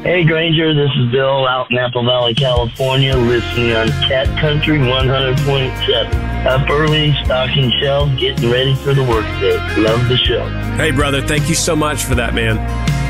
Hey, Granger, this is Bill out in Apple Valley, California, listening on Cat Country 100.7. Up early, stocking shelves, getting ready for the workday. Love the show. Hey, brother, thank you so much for that, man.